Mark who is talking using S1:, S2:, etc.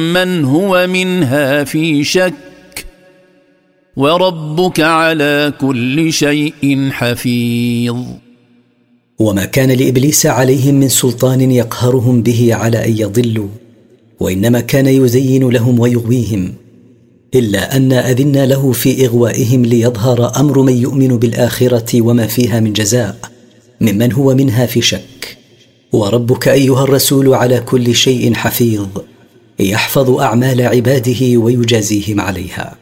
S1: من هو منها في شك وربك على كل شيء حفيظ.
S2: وما كان لإبليس عليهم من سلطان يقهرهم به على أن يضلوا، وإنما كان يزين لهم ويغويهم، إلا أن أذنا له في إغوائهم ليظهر أمر من يؤمن بالآخرة وما فيها من جزاء ممن هو منها في شك. وربك أيها الرسول على كل شيء حفيظ، يحفظ أعمال عباده ويجازيهم عليها.